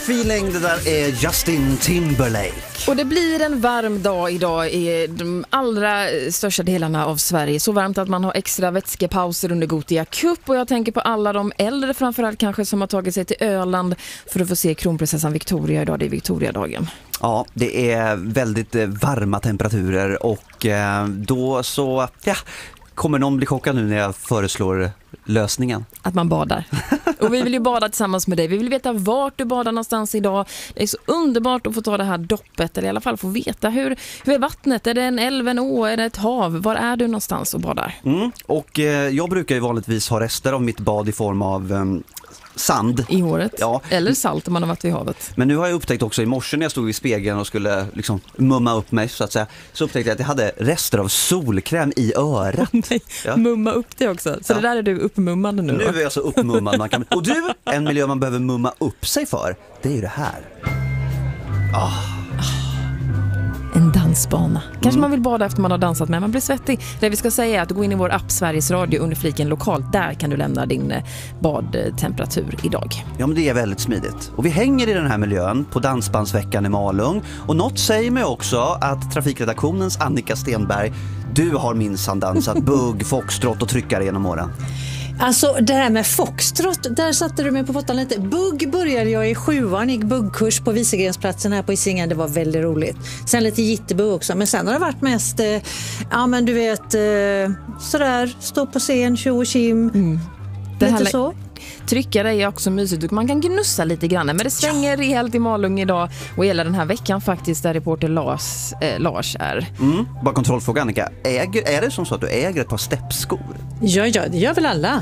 Feeling, det där är Justin Timberlake. Och det blir en varm dag idag i de allra största delarna av Sverige. Så varmt att man har extra vätskepauser under Gothia Cup. Och jag tänker på alla de äldre framförallt kanske som har tagit sig till Öland för att få se kronprinsessan Victoria idag. Det är Victoriadagen. Ja, det är väldigt varma temperaturer och då så kommer någon bli chockad nu när jag föreslår lösningen. Att man badar. Och vi vill ju bada tillsammans med dig. Vi vill veta vart du badar någonstans idag. Det är så underbart att få ta det här doppet, eller i alla fall få veta hur är vattnet? Är det en älv, en å, är det ett hav? Var är du någonstans och badar? Och jag brukar ju vanligtvis ha rester av mitt bad i form av sand. I håret. Ja. Eller salt om man har varit vid havet. Men nu har jag upptäckt också i morse när jag stod vid spegeln och skulle liksom mumma upp mig så att säga, så upptäckte jag att jag hade rester av solkräm i örat. Nej, ja. Mumma upp det också. Så det där är du uppmummande nu. Nu är jag så uppmummad. Och du, en miljö man behöver mumma upp sig för, det är ju det här. En dansbana. Kanske man vill bada efter man har dansat, men man blir svettig. Det vi ska säga är att gå in i vår app Sveriges Radio under fliken lokalt. Där kan du lämna din badtemperatur idag. Ja, men det är väldigt smidigt. Och vi hänger i den här miljön på Dansbandsveckan i Malung. Och något säger mig också att trafikredaktionens Annika Stenberg, du har minsann dansat bugg, foxtrot och tryckare genom åren. Alltså det här med foxtrot, där satte du mig på fotan lite. Bugg började jag i 7:an, gick buggkurs på Visegrensplatsen här på Hisingen, det var väldigt roligt. Sen lite jitterbugg också, men sen har det varit mest, men du vet, sådär, stå på scen, tjo och kim, lite så. Tryckare är också mysigt. Man kan gnussa lite grann. Men det svänger rejält i Malung idag. Och hela den här veckan faktiskt där reporter Lars är. Bara kontrollfråga, Annika. Är det som så att du äger ett par steppskor? Ja, det gör väl alla.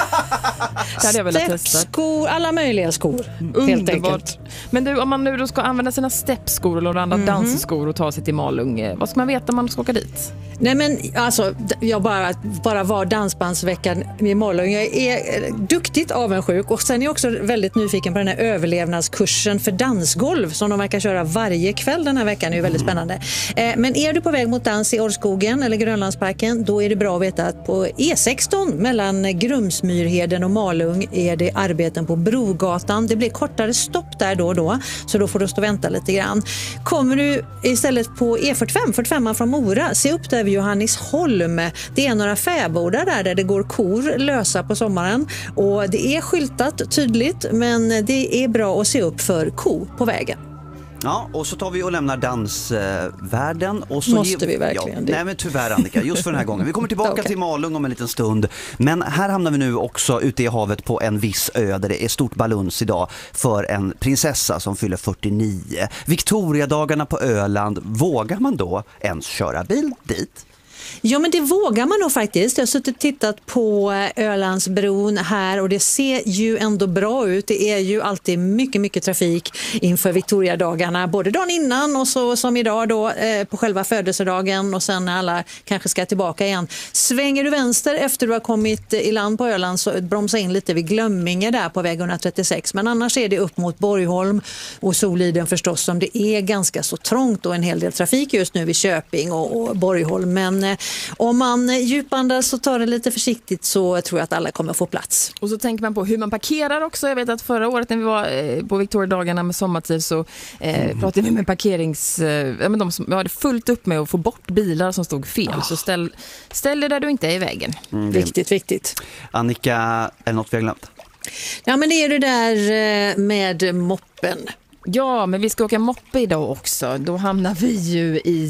Det hade jag velat testa. Steppskor, alla möjliga skor. Helt enkelt. Men du, om man nu då ska använda sina steppskor eller andra dansskor och ta sig till Malung, vad ska man veta om man ska åka dit? Nej, men alltså, jag bara var dansbandsveckan i Malung. Jag är duktigt avundsjuk och sen är jag också väldigt nyfiken på den här överlevnadskursen för dansgolv som de verkar köra varje kväll den här veckan. Det är ju väldigt spännande. Men är du på väg mot dans i Orrskogen eller Grönlandsparken, då är det bra att veta att på E16 mellan Grumsmyrheden och Malung är det arbeten på Brogatan. Det blir kortare stopp där då och då, så då får du stå och vänta lite grann. Kommer du istället på E45 från Mora, se upp där vid Johannisholm. Det är några fäbodar där det går kor lösa på sommaren och det är skyltat tydligt, men det är bra att se upp för ko på vägen. Ja, och så tar vi och lämnar dansvärlden. Och så måste vi verkligen det? Nej, men tyvärr Annika, just för den här gången. Vi kommer tillbaka till Malung om en liten stund. Men här hamnar vi nu också ute i havet på en viss ö där det är stort baluns idag för en prinsessa som fyller 49. Victoriadagarna på Öland, vågar man då ens köra bil dit? Ja, men det vågar man nog faktiskt. Jag har suttit och tittat på Ölandsbron här och det ser ju ändå bra ut. Det är ju alltid mycket, mycket trafik inför Victoriadagarna. Både dagen innan och så som idag då på själva födelsedagen och sen när alla kanske ska tillbaka igen. Svänger du vänster efter du har kommit i land på Öland så bromsa in lite vid Glömminge där på väg 136. Men annars är det upp mot Borgholm och Soliden förstås som det är ganska så trångt och en hel del trafik just nu vid Köping och Borgholm. Men om man djupandas så tar det lite försiktigt så tror jag att alla kommer få plats. Och så tänker man på hur man parkerar också. Jag vet att förra året när vi var på Victoriadagarna med sommartid så pratade vi med parkerings... men de som hade fullt upp med att få bort bilar som stod fel. Så ställ dig där du inte är i vägen. Viktigt. Annika, är det något vi har glömt? Ja, men det är det där med moppen. Ja, men vi ska åka moppe idag också. Då hamnar vi ju i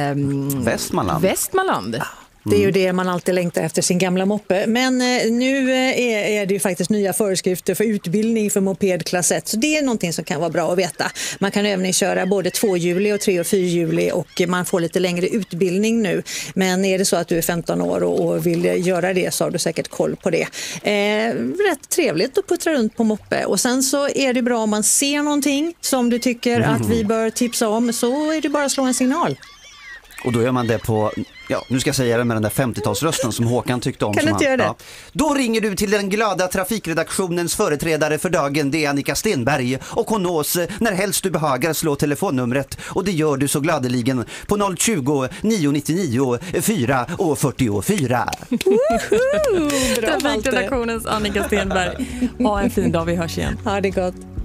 Västmanland. Det är ju det man alltid längtar efter, sin gamla moppe. Men nu är det ju faktiskt nya föreskrifter för utbildning för mopedklass 1. Så det är någonting som kan vara bra att veta. Man kan övningsköra både 2-hjulig och 3- och 4-hjulig och man får lite längre utbildning nu. Men är det så att du är 15 år och vill göra det så har du säkert koll på det. Rätt trevligt att puttra runt på moppe. Och sen så är det bra om man ser någonting som du tycker att vi bör tipsa om, så är det bara att slå en signal. Och då gör man det på, nu ska jag säga det med den där 50-talsrösten som Håkan tyckte om. Kan du inte göra det? Ja. Då ringer du till den glada trafikredaktionens företrädare för dagen, det är Annika Stenberg. Och hon nås när helst du behagar slå telefonnumret. Och det gör du så gladeligen på 020 999 4 och 44. Trafikredaktionens Annika Stenberg. Ha en fin dag, vi hörs igen. Ha det gott.